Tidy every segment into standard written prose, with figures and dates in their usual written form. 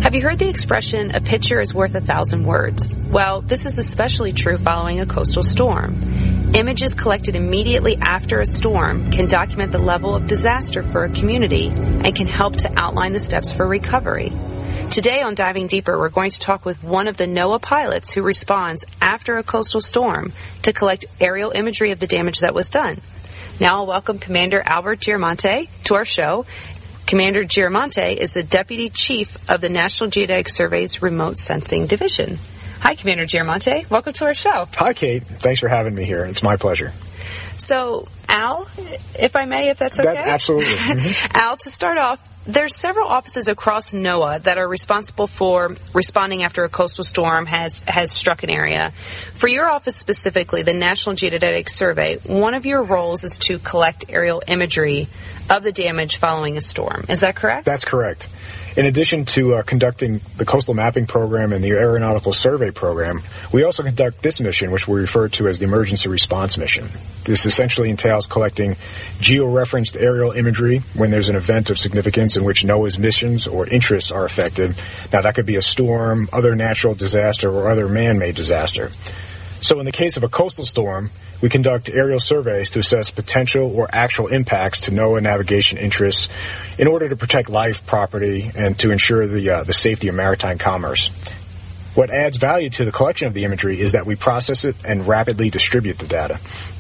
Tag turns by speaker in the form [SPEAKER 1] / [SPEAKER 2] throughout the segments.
[SPEAKER 1] Have you heard the expression, a picture is worth 1,000 words? Well, this is especially true following a coastal storm. Images collected immediately after a storm can document the level of disaster for a community and can help to outline the steps for recovery. Today on Diving Deeper, we're going to talk with one of the NOAA pilots who responds after a coastal storm to collect aerial imagery of the damage that was done. Now I'll welcome Commander Albert Giamonte to our show. Commander Giamonte is the Deputy Chief of the National Geodetic Survey's Remote Sensing Division. Hi, Commander Giamonte. Welcome to our show.
[SPEAKER 2] Hi, Kate. Thanks for having me here. It's my pleasure.
[SPEAKER 1] So, Al, if I may, if that's okay?
[SPEAKER 2] That's absolutely. Mm-hmm.
[SPEAKER 1] Al, to start off, there's several offices across NOAA that are responsible for responding after a coastal storm has struck an area. For your office specifically, the National Geodetic Survey, one of your roles is to collect aerial imagery of the damage following a storm. Is that correct?
[SPEAKER 2] That's correct. In addition to conducting the Coastal Mapping Program and the Aeronautical Survey Program, we also conduct this mission, which we refer to as the Emergency Response Mission. This essentially entails collecting geo-referenced aerial imagery when there's an event of significance in which NOAA's missions or interests are affected. Now, that could be a storm, other natural disaster, or other man-made disaster. So in the case of a coastal storm, we conduct aerial surveys to assess potential or actual impacts to NOAA navigation interests in order to protect life, property, and to ensure the safety of maritime commerce. What adds value to the collection of the imagery is that we process it and rapidly distribute the data.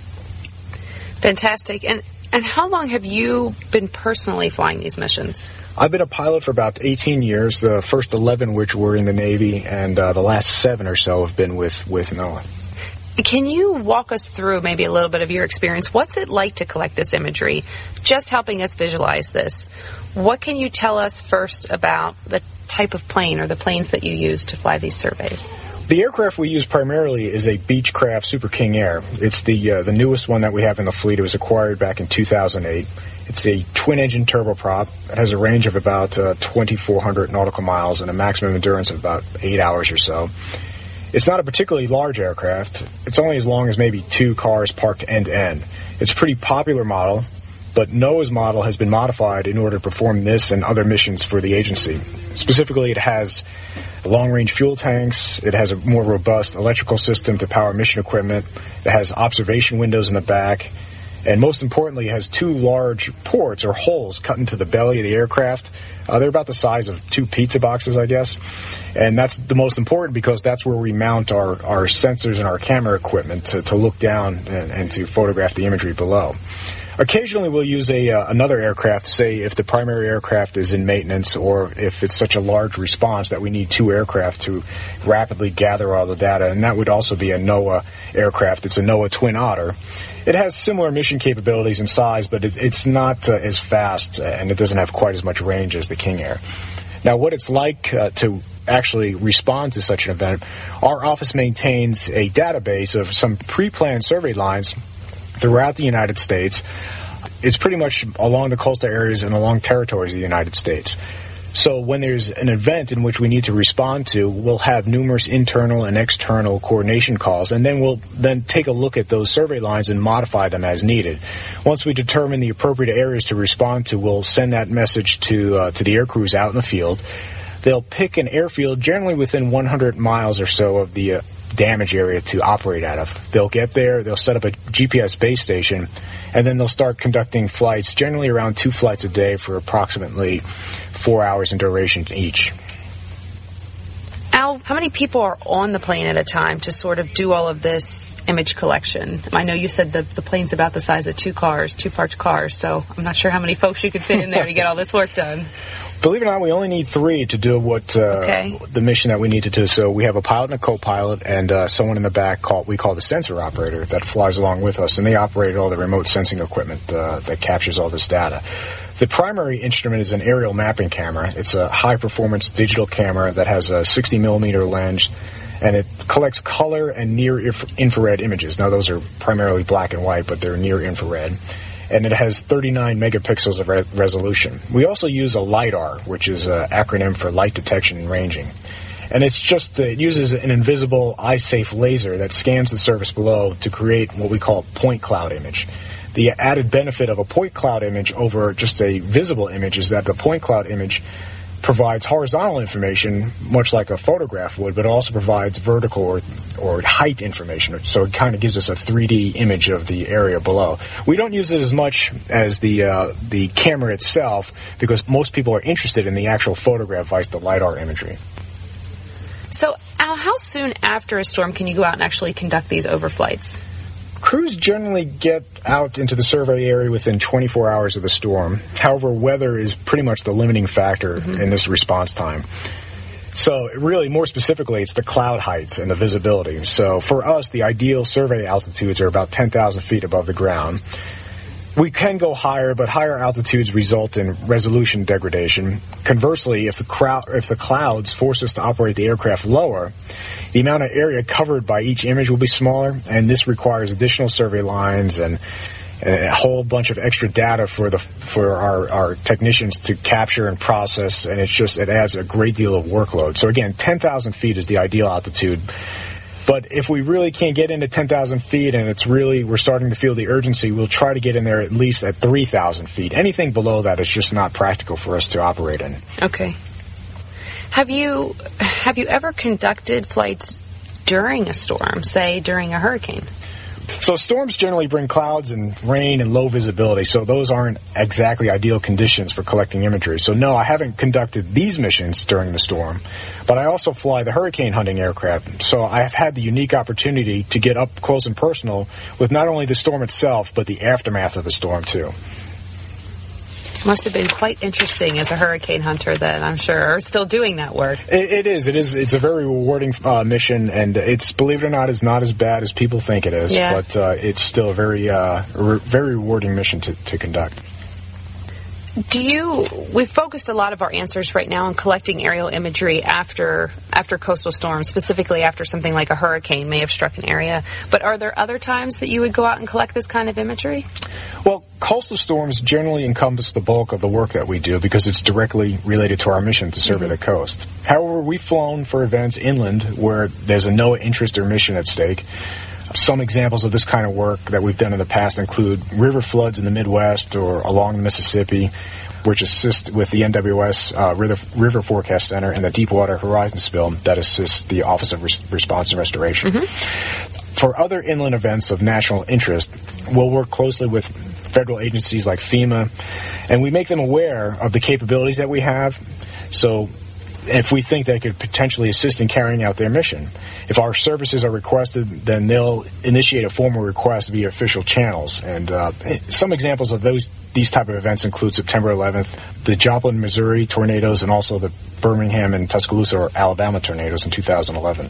[SPEAKER 1] Fantastic. And how long have you been personally flying these missions?
[SPEAKER 2] I've been a pilot for about 18 years, the first 11 which were in the Navy, and the last 7 or so have been with NOAA.
[SPEAKER 1] Can you walk us through maybe a little bit of your experience? What's it like to collect this imagery? Just helping us visualize this. What can you tell us first about the type of plane or the planes that you use to fly these surveys?
[SPEAKER 2] The aircraft we use primarily is a Beechcraft Super King Air. It's the newest one that we have in the fleet. It was acquired back in 2008. It's a twin-engine turboprop. It has a range of about 2,400 nautical miles and a maximum endurance of about 8 hours or so. It's not a particularly large aircraft. It's only as long as maybe 2 cars parked end-to-end. It's a pretty popular model, but NOAA's model has been modified in order to perform this and other missions for the agency. Specifically, it has long-range fuel tanks. It has a more robust electrical system to power mission equipment. It has observation windows in the back. And most importantly, it has 2 large ports or holes cut into the belly of the aircraft. They're about the size of 2 pizza boxes, I guess. And that's the most important because that's where we mount our sensors and our camera equipment to look down and to photograph the imagery below. Occasionally we'll use another aircraft, say if the primary aircraft is in maintenance or if it's such a large response that we need 2 aircraft to rapidly gather all the data, and that would also be a NOAA aircraft. It's a NOAA Twin Otter. It has similar mission capabilities and size, but it's not as fast, and it doesn't have quite as much range as the King Air. Now, what it's like to actually respond to such an event, our office maintains a database of some pre-planned survey lines throughout the United States. It's pretty much along the coastal areas and along territories of the United States. So when there's an event in which we need to respond to, we'll have numerous internal and external coordination calls, and then we'll take a look at those survey lines and modify them as needed. Once we determine the appropriate areas to respond to, we'll send that message to the air crews out in the field. They'll pick an airfield generally within 100 miles or so of the damage area to operate out of. They'll get there, they'll set up a GPS base station, and then they'll start conducting flights, generally around 2 flights a day for approximately 4 hours in duration each.
[SPEAKER 1] Al, how many people are on the plane at a time to sort of do all of this image collection? I know you said the plane's about the size of 2 parked cars, so I'm not sure how many folks you could fit in there to get all this work done.
[SPEAKER 2] Believe it or not, we only need 3 to do the mission that we need to do. So we have a pilot and a co-pilot and someone in the back we call the sensor operator that flies along with us, and they operate all the remote sensing equipment that captures all this data. The primary instrument is an aerial mapping camera. It's a high-performance digital camera that has a 60-millimeter lens, and it collects color and near-infrared images. Now, those are primarily black and white, but they're near-infrared. And it has 39 megapixels of resolution. We also use a LiDAR, which is an acronym for light detection and ranging. And it uses an invisible, eye-safe laser that scans the surface below to create what we call a point cloud image. The added benefit of a point cloud image over just a visible image is that the point cloud image provides horizontal information, much like a photograph would, but also provides vertical or height information. So it kind of gives us a 3D image of the area below. We don't use it as much as the camera itself because most people are interested in the actual photograph versus the LiDAR imagery.
[SPEAKER 1] So, Al, how soon after a storm can you go out and actually conduct these overflights?
[SPEAKER 2] Crews generally get out into the survey area within 24 hours of the storm. However, weather is pretty much the limiting factor in this response time. So really, more specifically, it's the cloud heights and the visibility. So for us, the ideal survey altitudes are about 10,000 feet above the ground. We can go higher, but higher altitudes result in resolution degradation. Conversely, if the clouds force us to operate the aircraft lower, the amount of area covered by each image will be smaller, and this requires additional survey lines and a whole bunch of extra data for our technicians to capture and process, and it adds a great deal of workload. So again, 10,000 feet is the ideal altitude. But if we really can't get into 10,000 feet and we're starting to feel the urgency, we'll try to get in there at least at 3,000 feet. Anything below that is just not practical for us to operate in.
[SPEAKER 1] Okay. Have you ever conducted flights during a storm, say during a hurricane?
[SPEAKER 2] So storms generally bring clouds and rain and low visibility, so those aren't exactly ideal conditions for collecting imagery. So no, I haven't conducted these missions during the storm, but I also fly the hurricane hunting aircraft, so I have had the unique opportunity to get up close and personal with not only the storm itself, but the aftermath of the storm too.
[SPEAKER 1] Must have been quite interesting as a hurricane hunter then, I'm sure, or still doing that work.
[SPEAKER 2] It is. It's a very rewarding mission, and it's, believe it or not, is not as bad as people think it is, but it's still a very rewarding mission to conduct.
[SPEAKER 1] We've focused a lot of our answers right now on collecting aerial imagery after coastal storms, specifically after something like a hurricane may have struck an area. But are there other times that you would go out and collect this kind of imagery?
[SPEAKER 2] Well, coastal storms generally encompass the bulk of the work that we do because it's directly related to our mission to survey the coast. However, we've flown for events inland where there's a NOAA interest or mission at stake. Some examples of this kind of work that we've done in the past include river floods in the Midwest or along the Mississippi, which assist with the NWS River Forecast Center, and the Deepwater Horizon spill that assists the Office of Response and Restoration. For other inland events of national interest, we'll work closely with federal agencies like FEMA, and we make them aware of the capabilities that we have. So if we think they could potentially assist in carrying out their mission. If our services are requested, then they'll initiate a formal request via official channels. And some examples of these type of events include September 11th, the Joplin, Missouri tornadoes, and also the Birmingham and Tuscaloosa, Alabama tornadoes in 2011.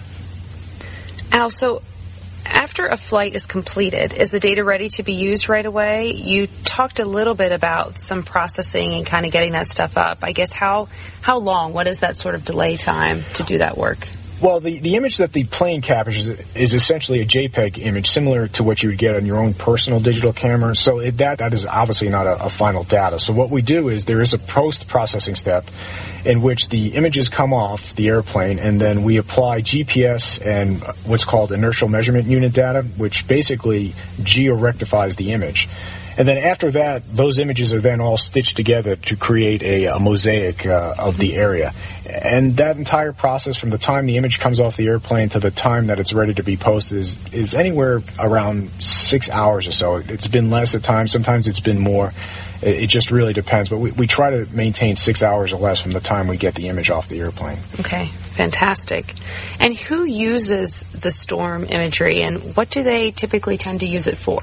[SPEAKER 1] Al, so after a flight is completed, is the data ready to be used right away? You talked a little bit about some processing and kind of getting that stuff up. I guess how long? What is that sort of delay time to do that work?
[SPEAKER 2] Well, the image that the plane captures is essentially a JPEG image, similar to what you would get on your own personal digital camera. So that is obviously not a final data. So what we do is there is a post-processing step in which the images come off the airplane, and then we apply GPS and what's called inertial measurement unit data, which basically geo-rectifies the image. And then after that, those images are then all stitched together to create a mosaic of the area. And that entire process, from the time the image comes off the airplane to the time that it's ready to be posted, is anywhere around 6 hours or so. It's been less at times. Sometimes it's been more. It just really depends. But we try to maintain 6 hours or less from the time we get the image off the airplane.
[SPEAKER 1] Okay, fantastic. And who uses the storm imagery, and what do they typically tend to use it for?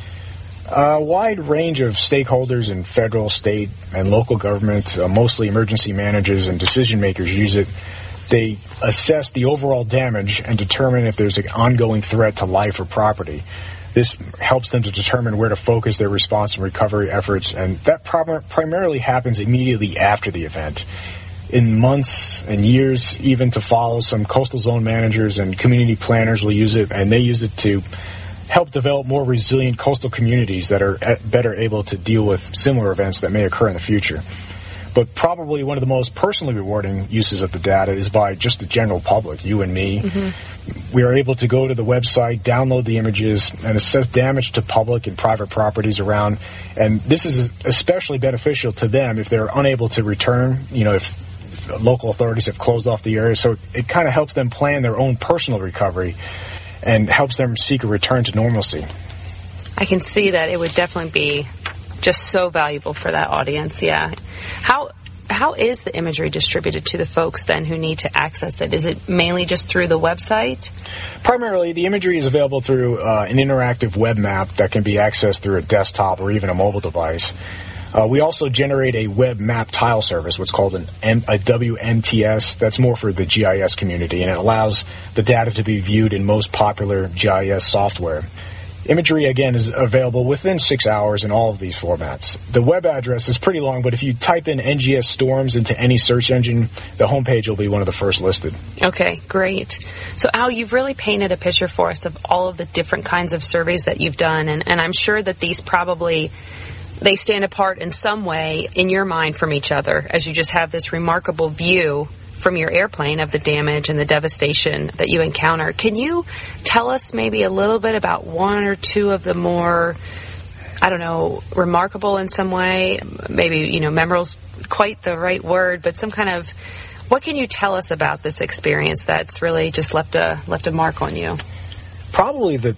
[SPEAKER 2] A wide range of stakeholders in federal, state, and local government, mostly emergency managers and decision makers, use it. They assess the overall damage and determine if there's an ongoing threat to life or property. This helps them to determine where to focus their response and recovery efforts, and that primarily happens immediately after the event. In months and years, even to follow, some coastal zone managers and community planners will use it, and they use it to help develop more resilient coastal communities that are better able to deal with similar events that may occur in the future. But probably one of the most personally rewarding uses of the data is by just the general public, you and me. We are able to go to the website, download the images, and assess damage to public and private properties around. And this is especially beneficial to them if they're unable to return, if local authorities have closed off the area, so it kind of helps them plan their own personal recovery and helps them seek a return to normalcy.
[SPEAKER 1] I can see that it would definitely be just so valuable for that audience, yeah. How is the imagery distributed to the folks then who need to access it? Is it mainly just through the website?
[SPEAKER 2] Primarily, the imagery is available through an interactive web map that can be accessed through a desktop or even a mobile device. We also generate a web map tile service, what's called a WMTS. That's more for the GIS community, and it allows the data to be viewed in most popular GIS software. Imagery, again, is available within 6 hours in all of these formats. The web address is pretty long, but if you type in NGS storms into any search engine, the homepage will be one of the first listed.
[SPEAKER 1] Okay, great. So, Al, you've really painted a picture for us of all of the different kinds of surveys that you've done, and I'm sure that these probably, they stand apart in some way in your mind from each other, as you just have this remarkable view from your airplane of the damage and the devastation that you encounter. Can you tell us maybe a little bit about one or two of the more, I don't know, remarkable in some way? Maybe, memorable's quite the right word, but some kind of, what can you tell us about this experience that's really just left a mark on you?
[SPEAKER 2] Probably the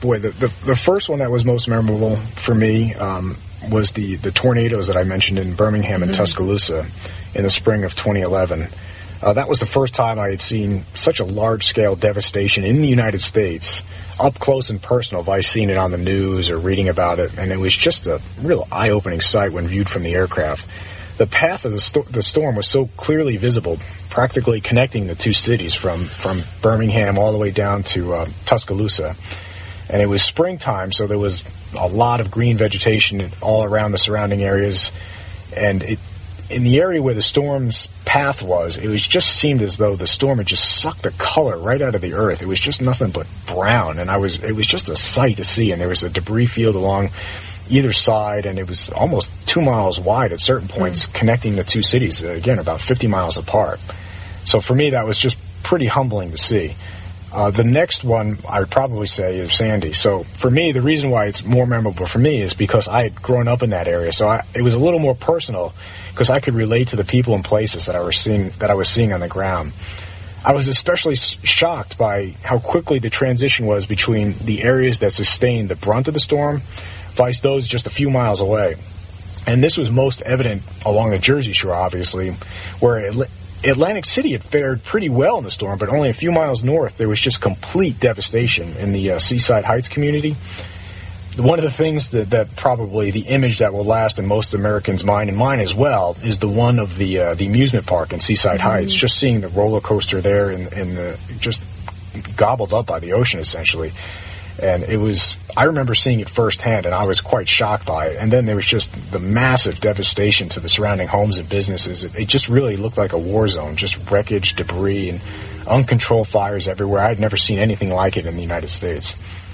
[SPEAKER 2] first one that was most memorable for me was the tornadoes that I mentioned in Birmingham and Tuscaloosa in the spring of 2011. That was the first time I had seen such a large-scale devastation in the United States, up close and personal, if I'd seen it on the news or reading about it, and it was just a real eye-opening sight when viewed from the aircraft. The path of the storm was so clearly visible, practically connecting the two cities from Birmingham all the way down to Tuscaloosa. And it was springtime, so there was a lot of green vegetation all around the surrounding areas, and in the area where the storm's path was, it just seemed as though the storm had just sucked the color right out of the earth. It was just nothing but brown, and it was just a sight to see. And there was a debris field along either side, and it was almost 2 miles wide at certain points, connecting the two cities, again, about 50 miles apart. So for me, that was just pretty humbling to see. The next one, I would probably say, is Sandy. So for me, the reason why it's more memorable for me is because I had grown up in that area. So it was a little more personal because I could relate to the people and places that I was seeing on the ground. I was especially shocked by how quickly the transition was between the areas that sustained the brunt of the storm versus those just a few miles away. And this was most evident along the Jersey Shore, obviously, where Atlantic City had fared pretty well in the storm, but only a few miles north, there was just complete devastation in the Seaside Heights community. One of the things that probably the image that will last in most Americans' mind, and mine as well, is the one of the amusement park in Seaside Heights. Just seeing the roller coaster there and just gobbled up by the ocean, essentially. And I remember seeing it firsthand, and I was quite shocked by it. And then there was just the massive devastation to the surrounding homes and businesses. It just really looked like a war zone, just wreckage, debris, and uncontrolled fires everywhere. I had never seen anything like it in the United States.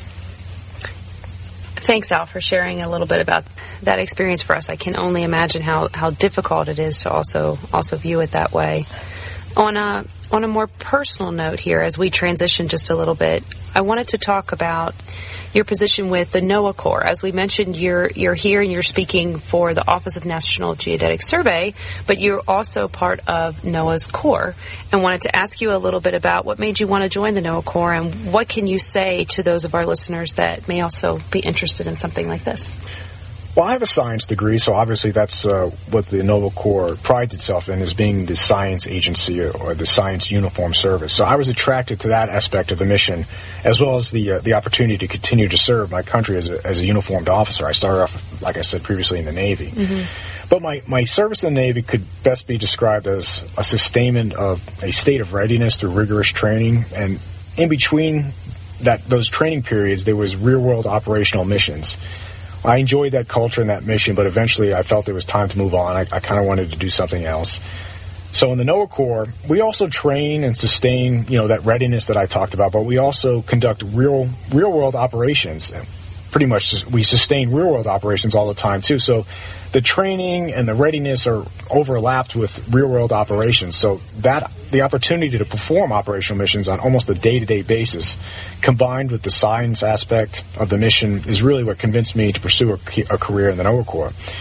[SPEAKER 1] Thanks, Al, for sharing a little bit about that experience for us. I can only imagine how difficult it is to also view it that way. On a more personal note here, as we transition just a little bit, I wanted to talk about your position with the NOAA Corps. As we mentioned, you're here and you're speaking for the Office of National Geodetic Survey, but you're also part of NOAA's Corps. And wanted to ask you a little bit about what made you want to join the NOAA Corps, and what can you say to those of our listeners that may also be interested in something like this?
[SPEAKER 2] Well, I have a science degree, so obviously that's what the NOAA Corps prides itself in, as being the science agency or the science uniform service. So I was attracted to that aspect of the mission, as well as the opportunity to continue to serve my country as a uniformed officer. I started off, like I said previously, in the Navy. But my service in the Navy could best be described as a sustainment of a state of readiness through rigorous training, and in between those training periods, there was real-world operational missions. I enjoyed that culture and that mission, but eventually I felt it was time to move on. I kind of wanted to do something else. So in the NOAA Corps, we also train and sustain, that readiness that I talked about, but we also conduct real-world operations. Pretty much we sustain real-world operations all the time, too. So the training and the readiness are overlapped with real-world operations. So the opportunity to perform operational missions on almost a day-to-day basis, combined with the science aspect of the mission, is really what convinced me to pursue a career in the NOAA Corps.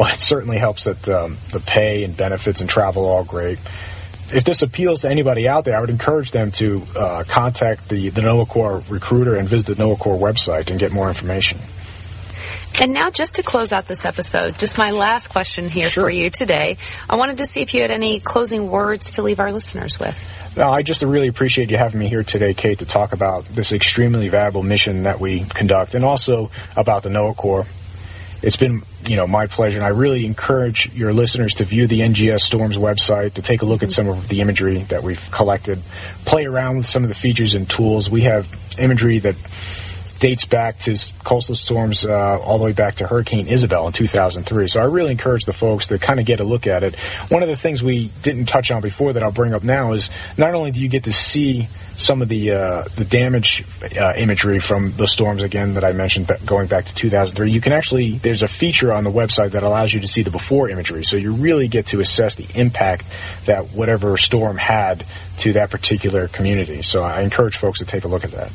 [SPEAKER 2] Well, it certainly helps that the pay and benefits and travel are all great. If this appeals to anybody out there, I would encourage them to contact the NOAA Corps recruiter and visit the NOAA Corps website and get more information.
[SPEAKER 1] And now, just to close out this episode, just my last question here
[SPEAKER 2] Sure.
[SPEAKER 1] for you today. I wanted to see if you had any closing words to leave our listeners with.
[SPEAKER 2] No, I just really appreciate you having me here today, Kate, to talk about this extremely valuable mission that we conduct, and also about the NOAA Corps. It's been, my pleasure, and I really encourage your listeners to view the NGS Storms website, to take a look at some of the imagery that we've collected, play around with some of the features and tools. We have imagery that dates back to coastal storms all the way back to Hurricane Isabel in 2003. So I really encourage the folks to kind of get a look at it. One of the things we didn't touch on before that I'll bring up now is not only do you get to see some of the damage imagery from the storms, again, that I mentioned going back to 2003, you can actually, there's a feature on the website that allows you to see the before imagery. So you really get to assess the impact that whatever storm had to that particular community. So I encourage folks to take a look at that.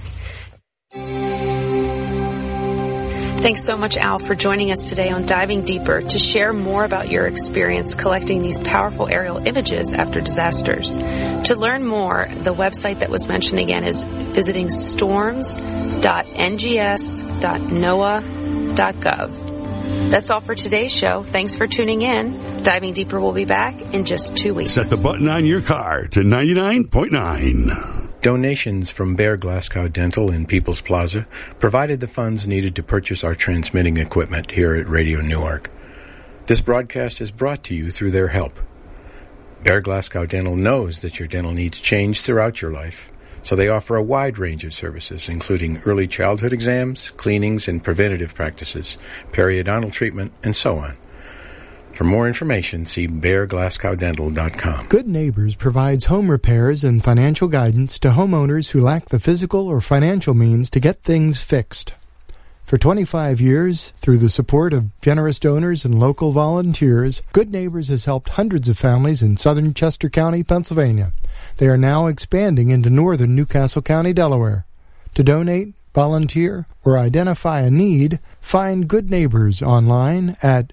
[SPEAKER 1] Thanks so much, Al, for joining us today on Diving Deeper to share more about your experience collecting these powerful aerial images after disasters. To learn more, the website that was mentioned again is visiting storms.ngs.noaa.gov. That's all for today's show. Thanks for tuning in. Diving Deeper will be back in just 2 weeks.
[SPEAKER 3] Set the button on your car to 99.9.
[SPEAKER 4] Donations from Bear Glasgow Dental in People's Plaza provided the funds needed to purchase our transmitting equipment here at Radio Newark. This broadcast is brought to you through their help. Bear Glasgow Dental knows that your dental needs change throughout your life, so they offer a wide range of services, including early childhood exams, cleanings and preventative practices, periodontal treatment, and so on. For more information, see bearglasgowdental.com.
[SPEAKER 5] Good Neighbors provides home repairs and financial guidance to homeowners who lack the physical or financial means to get things fixed. For 25 years, through the support of generous donors and local volunteers, Good Neighbors has helped hundreds of families in southern Chester County, Pennsylvania. They are now expanding into northern Newcastle County, Delaware. To donate, volunteer, or identify a need, find Good Neighbors online at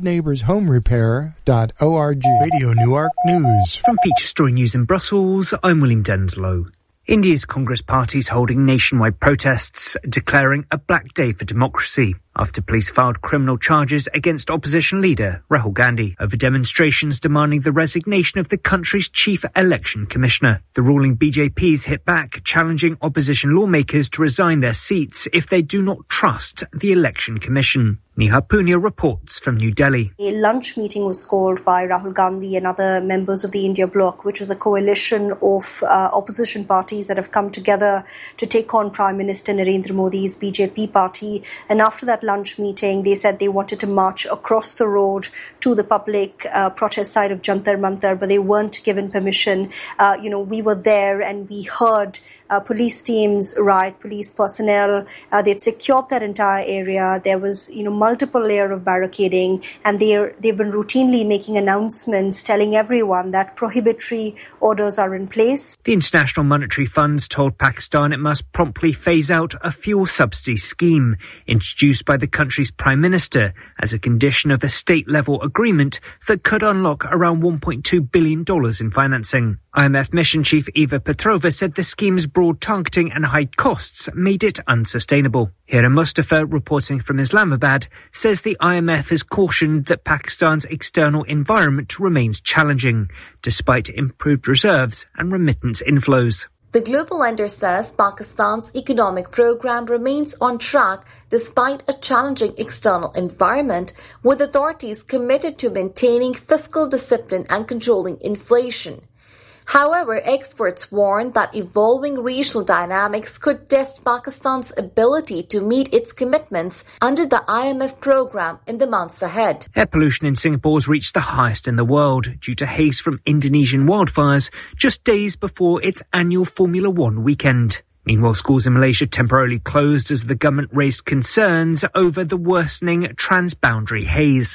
[SPEAKER 5] goodneighborshomerepair.org. Radio Newark News.
[SPEAKER 6] From Feature Story News in Brussels, I'm William Denslow. India's Congress Party is holding nationwide protests, declaring a black day for democracy, after police filed criminal charges against opposition leader Rahul Gandhi over demonstrations demanding the resignation of the country's chief election commissioner. The ruling BJP's hit back, challenging opposition lawmakers to resign their seats if they do not trust the election commission. Neha Punya reports from New Delhi.
[SPEAKER 7] A lunch meeting was called by Rahul Gandhi and other members of the India Bloc, which is a coalition of opposition parties that have come together to take on Prime Minister Narendra Modi's BJP party. And after that lunch meeting, they said they wanted to march across the road to the public protest site of Jantar Mantar, but they weren't given permission. We were there and we heard police teams, police personnel. They'd secured that entire area. There was, multiple layer of barricading, and they've been routinely making announcements telling everyone that prohibitory orders are in place.
[SPEAKER 6] The International Monetary Fund's told Pakistan it must promptly phase out a fuel subsidy scheme introduced by the country's Prime Minister as a condition of a state-level agreement that could unlock around $1.2 billion in financing. IMF Mission Chief Eva Petrova said the scheme's broad targeting and high costs made it unsustainable. Hira Mustafa, reporting from Islamabad, says the IMF has cautioned that Pakistan's external environment remains challenging, despite improved reserves and remittance inflows.
[SPEAKER 8] The global lender says Pakistan's economic program remains on track despite a challenging external environment, with authorities committed to maintaining fiscal discipline and controlling inflation. However, experts warn that evolving regional dynamics could test Pakistan's ability to meet its commitments under the IMF program in the months ahead.
[SPEAKER 6] Air pollution in Singapore has reached the highest in the world due to haze from Indonesian wildfires just days before its annual Formula One weekend. Meanwhile, schools in Malaysia temporarily closed as the government raised concerns over the worsening transboundary haze.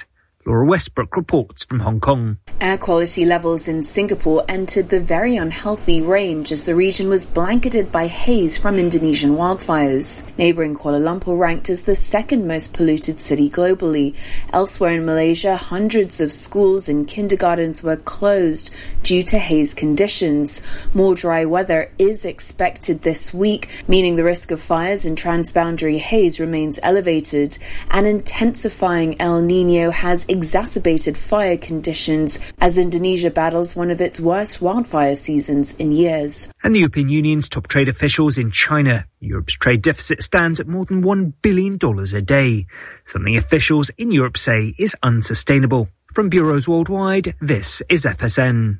[SPEAKER 6] Laura Westbrook reports from Hong Kong.
[SPEAKER 9] Air quality levels in Singapore entered the very unhealthy range as the region was blanketed by haze from Indonesian wildfires. Neighbouring Kuala Lumpur ranked as the second most polluted city globally. Elsewhere in Malaysia, hundreds of schools and kindergartens were closed due to haze conditions. More dry weather is expected this week, meaning the risk of fires and transboundary haze remains elevated. An intensifying El Niño has exacerbated fire conditions as Indonesia battles one of its worst wildfire seasons in years.
[SPEAKER 6] And the European Union's top trade officials in China. Europe's trade deficit stands at more than $1 billion a day, something officials in Europe say is unsustainable. From bureaus worldwide, this is FSN.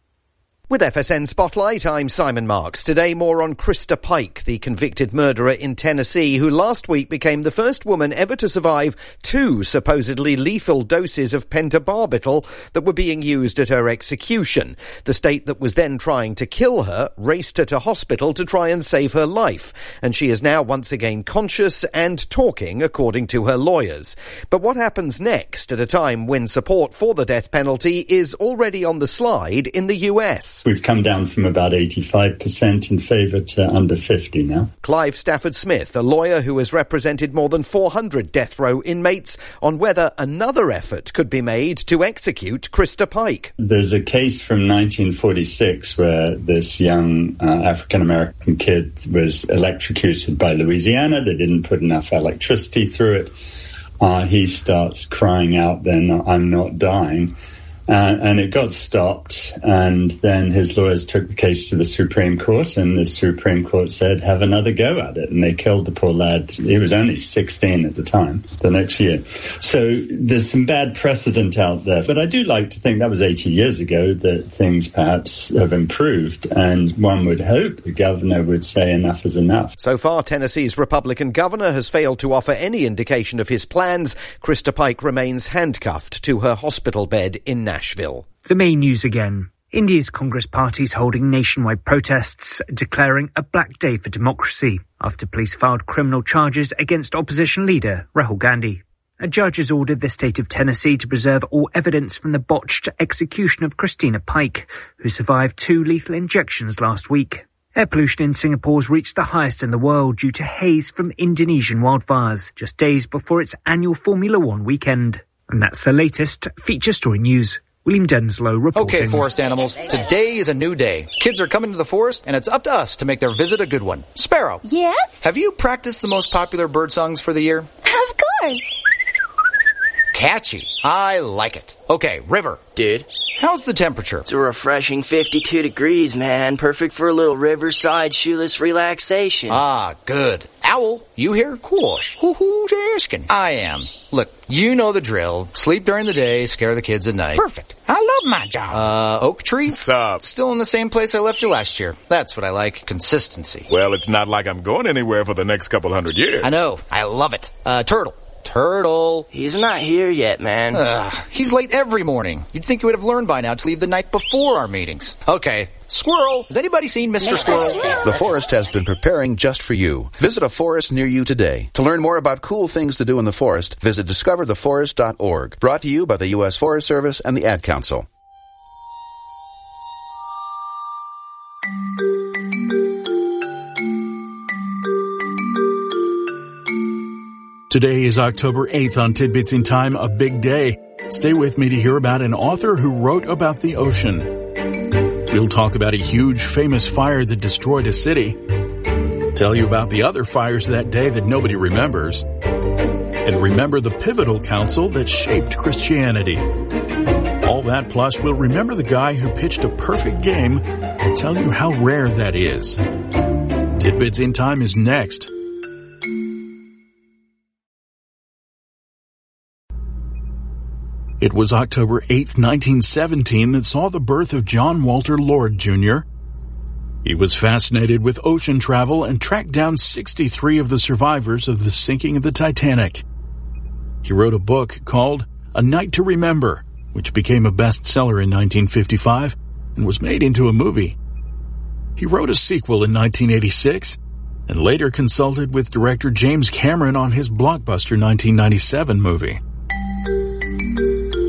[SPEAKER 10] With FSN Spotlight, I'm Simon Marks. Today, more on Krista Pike, the convicted murderer in Tennessee, who last week became the first woman ever to survive 2 supposedly lethal doses of pentobarbital that were being used at her execution. The state that was then trying to kill her raced her to hospital to try and save her life, and she is now once again conscious and talking, according to her lawyers. But what happens next at a time when support for the death penalty is already on the slide in the US?
[SPEAKER 11] We've come down from about 85% in favour to under 50 now.
[SPEAKER 10] Clive Stafford-Smith, a lawyer who has represented more than 400 death row inmates, on whether another effort could be made to execute Krista Pike.
[SPEAKER 11] There's a case from 1946 where this young African-American kid was electrocuted by Louisiana. They didn't put enough electricity through it. He starts crying out, then, "I'm not dying." And it got stopped, and then his lawyers took the case to the Supreme Court, and the Supreme Court said, have another go at it. And they killed the poor lad. He was only 16 at the time, the next year. So there's some bad precedent out there. But I do like to think that was 80 years ago, that things perhaps have improved. And one would hope the governor would say enough is enough.
[SPEAKER 10] So far, Tennessee's Republican governor has failed to offer any indication of his plans. Krista Pike remains handcuffed to her hospital bed in Nashville.
[SPEAKER 6] The main news again. India's Congress party is holding nationwide protests, declaring a black day for democracy after police filed criminal charges against opposition leader Rahul Gandhi. A judge has ordered the state of Tennessee to preserve all evidence from the botched execution of Christina Pike, who survived 2 lethal injections last week. Air pollution in Singapore has reached the highest in the world due to haze from Indonesian wildfires, just days before its annual Formula One weekend. And that's the latest feature story news. William Denslow reporting.
[SPEAKER 12] Okay, forest animals, today is a new day. Kids are coming to the forest, and it's up to us to make their visit a good one. Sparrow.
[SPEAKER 13] Yes?
[SPEAKER 12] Have you practiced the most popular bird songs for the year?
[SPEAKER 13] Of course.
[SPEAKER 12] Catchy. I like it. Okay, River.
[SPEAKER 14] Dude.
[SPEAKER 12] How's the temperature?
[SPEAKER 14] It's a refreshing 52 degrees, man. Perfect for a little riverside shoeless relaxation.
[SPEAKER 12] Ah, good. Owl, you here? Course. Who's asking? I am. Look, you know the drill. Sleep during the day, scare the kids at night. Perfect. I love my job. Oak Tree?
[SPEAKER 15] What's up?
[SPEAKER 12] Still in the same place I left you last year. That's what I like. Consistency.
[SPEAKER 15] Well, it's not like I'm going anywhere for the next couple hundred years.
[SPEAKER 12] I know. I love it. Turtle.
[SPEAKER 14] He's not here yet, man.
[SPEAKER 12] He's late every morning. You'd think he would have learned by now to leave the night before our meetings. Okay. Squirrel. Has anybody seen Mr. Squirrel?
[SPEAKER 16] The forest has been preparing just for you. Visit a forest near you today. To learn more about cool things to do in the forest, visit discovertheforest.org. Brought to you by the U.S. Forest Service and the Ad Council.
[SPEAKER 17] Today is October 8th on Tidbits in Time, a big day. Stay with me to hear about an author who wrote about the ocean. We'll talk about a huge, famous fire that destroyed a city. Tell you about the other fires that day that nobody remembers. And remember the pivotal council that shaped Christianity. All that plus we'll remember the guy who pitched a perfect game and tell you how rare that is. Tidbits in Time is next. It was October 8, 1917 that saw the birth of John Walter Lord, Jr. He was fascinated with ocean travel and tracked down 63 of the survivors of the sinking of the Titanic. He wrote a book called A Night to Remember, which became a bestseller in 1955 and was made into a movie. He wrote a sequel in 1986 and later consulted with director James Cameron on his blockbuster 1997 movie.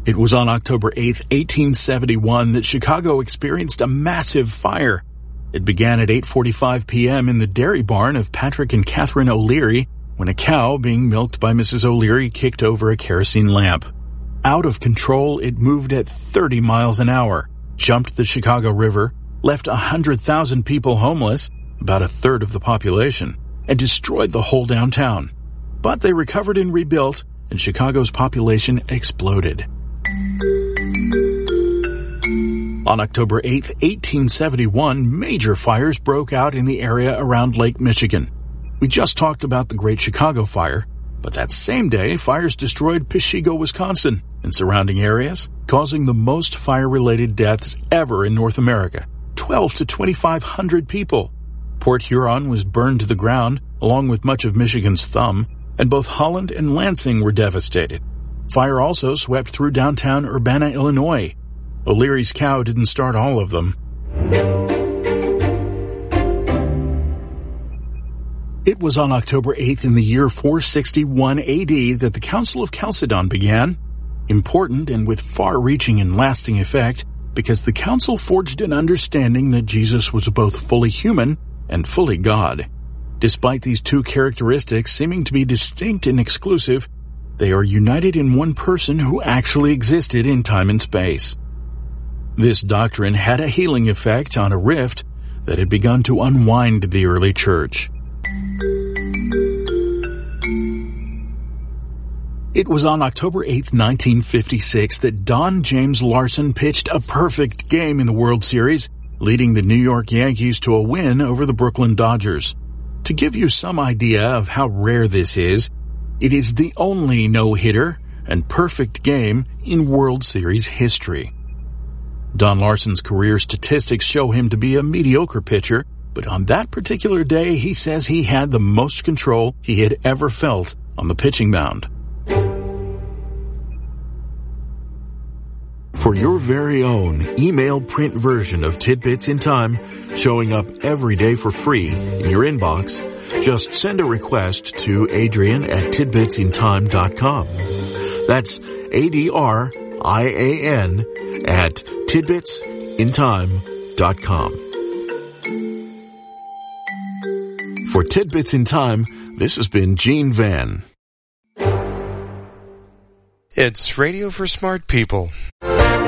[SPEAKER 17] It was on October 8, 1871 that Chicago experienced a massive fire. It began at 8:45 p.m. in the dairy barn of Patrick and Catherine O'Leary when a cow being milked by Mrs. O'Leary kicked over a kerosene lamp. Out of control, it moved at 30 miles an hour, jumped the Chicago River, left 100,000 people homeless, about a third of the population, and destroyed the whole downtown. But they recovered and rebuilt, and Chicago's population exploded. On October 8, 1871, major fires broke out in the area around Lake Michigan. We just talked about the Great Chicago Fire, but that same day, fires destroyed Peshego, Wisconsin, and surrounding areas, causing the most fire-related deaths ever in North America, 12 to 2,500 people. Port Huron was burned to the ground, along with much of Michigan's Thumb, and both Holland and Lansing were devastated. Fire also swept through downtown Urbana, Illinois. O'Leary's cow didn't start all of them. It was on October 8th in the year 461 AD that the Council of Chalcedon began, important and with far-reaching and lasting effect, because the council forged an understanding that Jesus was both fully human and fully God. Despite these two characteristics seeming to be distinct and exclusive, they are united in one person who actually existed in time and space. This doctrine had a healing effect on a rift that had begun to unwind the early church. It was on October 8, 1956 that Don James Larson pitched a perfect game in the World Series, leading the New York Yankees to a win over the Brooklyn Dodgers. To give you some idea of how rare this is, it is the only no-hitter and perfect game in World Series history. Don Larson's career statistics show him to be a mediocre pitcher, but on that particular day he says he had the most control he had ever felt on the pitching mound. For your very own email print version of Tidbits in Time, showing up every day for free in your inbox, just send a request to Adrian@tidbitsintime.com. That's ADRIAN at tidbitsintime.com. For Tidbits in Time, this has been Gene Van.
[SPEAKER 13] It's radio for smart people.